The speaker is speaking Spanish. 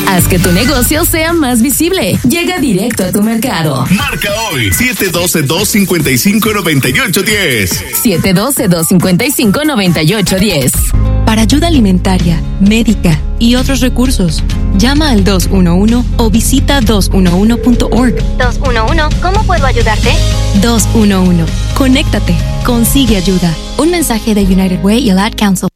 Haz que tu negocio sea más visible. Llega directo a tu mercado. Marca hoy 712-255-9810. 712-255-9810. Para ayuda alimentaria, médica y otros recursos, llama al 211 o visita 211.org. 211, ¿cómo puedo ayudarte? 211. Conéctate. Consigue ayuda. Un mensaje de United Way y el Ad Council.